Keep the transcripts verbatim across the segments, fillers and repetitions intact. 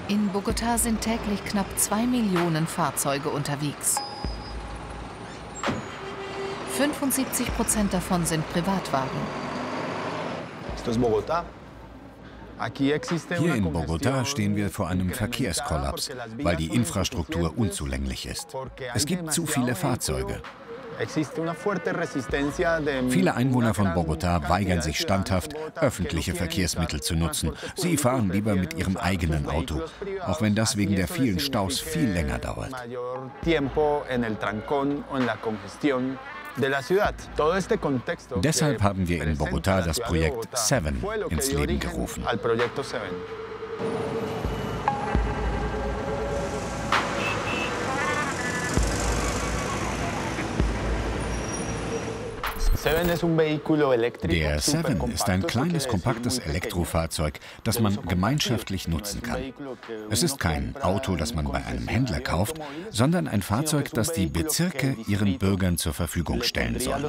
In Bogotá sind täglich knapp zwei Millionen Fahrzeuge unterwegs. fünfundsiebzig Prozent davon sind Privatwagen. Hier in Bogotá stehen wir vor einem Verkehrskollaps, weil die Infrastruktur unzulänglich ist. Es gibt zu viele Fahrzeuge. Viele Einwohner von Bogotá weigern sich standhaft, öffentliche Verkehrsmittel zu nutzen. Sie fahren lieber mit ihrem eigenen Auto, auch wenn das wegen der vielen Staus viel länger dauert. Deshalb haben wir in Bogotá das Projekt Seven ins Leben gerufen. Der Seven ist ein kleines, kompaktes Elektrofahrzeug, das man gemeinschaftlich nutzen kann. Es ist kein Auto, das man bei einem Händler kauft, sondern ein Fahrzeug, das die Bezirke ihren Bürgern zur Verfügung stellen soll.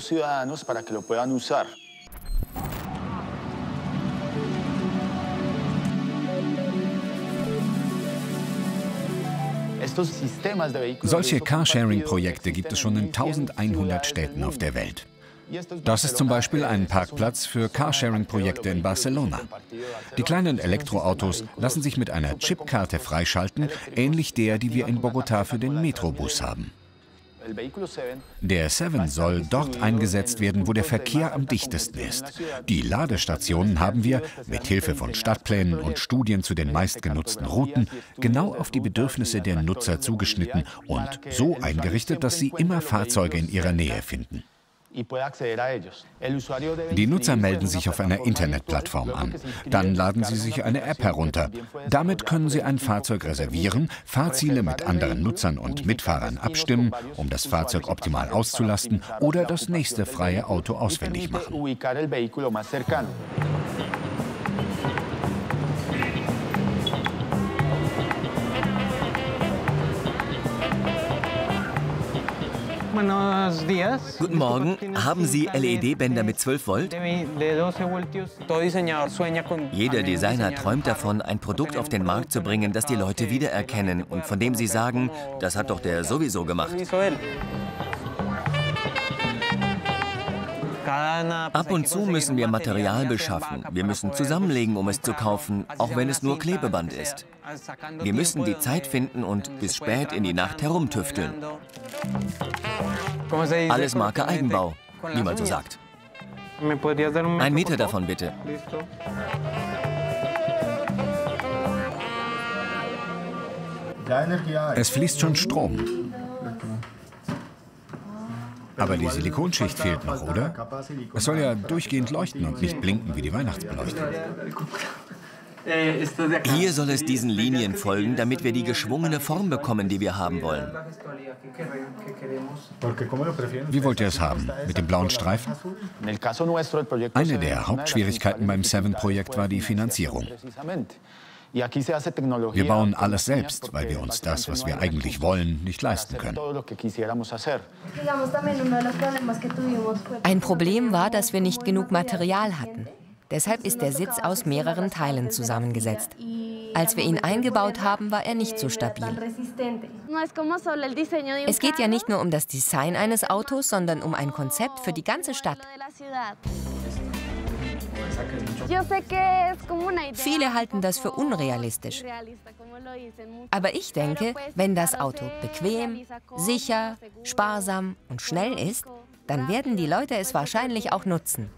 Solche Carsharing-Projekte gibt es schon in eintausendeinhundert Städten auf der Welt. Das ist zum Beispiel ein Parkplatz für Carsharing-Projekte in Barcelona. Die kleinen Elektroautos lassen sich mit einer Chipkarte freischalten, ähnlich der, die wir in Bogotá für den Metrobus haben. Der Seven soll dort eingesetzt werden, wo der Verkehr am dichtesten ist. Die Ladestationen haben wir, mit Hilfe von Stadtplänen und Studien zu den meistgenutzten Routen, genau auf die Bedürfnisse der Nutzer zugeschnitten und so eingerichtet, dass sie immer Fahrzeuge in ihrer Nähe finden. Die Nutzer melden sich auf einer Internetplattform an. Dann laden sie sich eine App herunter. Damit können sie ein Fahrzeug reservieren, Fahrziele mit anderen Nutzern und Mitfahrern abstimmen, um das Fahrzeug optimal auszulasten oder das nächste freie Auto ausfindig machen. Guten Morgen. Haben Sie L E D-Bänder mit zwölf Volt? Jeder Designer träumt davon, ein Produkt auf den Markt zu bringen, das die Leute wiedererkennen und von dem sie sagen, das hat doch der sowieso gemacht. Ab und zu müssen wir Material beschaffen. Wir müssen zusammenlegen, um es zu kaufen, auch wenn es nur Klebeband ist. Wir müssen die Zeit finden und bis spät in die Nacht herumtüfteln. Alles Marke Eigenbau, wie man so sagt. Ein Meter davon, bitte. Es fließt schon Strom. Aber die Silikonschicht fehlt noch, oder? Es soll ja durchgehend leuchten und nicht blinken wie die Weihnachtsbeleuchtung. Hier soll es diesen Linien folgen, damit wir die geschwungene Form bekommen, die wir haben wollen. Wie wollt ihr es haben? Mit dem blauen Streifen? Eine der Hauptschwierigkeiten beim Seven-Projekt war die Finanzierung. Wir bauen alles selbst, weil wir uns das, was wir eigentlich wollen, nicht leisten können. Ein Problem war, dass wir nicht genug Material hatten. Deshalb ist der Sitz aus mehreren Teilen zusammengesetzt. Als wir ihn eingebaut haben, war er nicht so stabil. Es geht ja nicht nur um das Design eines Autos, sondern um ein Konzept für die ganze Stadt. Viele halten das für unrealistisch. Aber ich denke, wenn das Auto bequem, sicher, sparsam und schnell ist, dann werden die Leute es wahrscheinlich auch nutzen.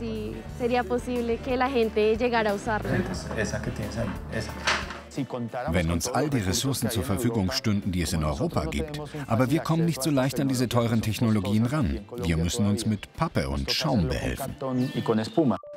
Wenn uns all die Ressourcen zur Verfügung stünden, die es in Europa gibt. Aber wir kommen nicht so leicht an diese teuren Technologien ran. Wir müssen uns mit Pappe und Schaum behelfen.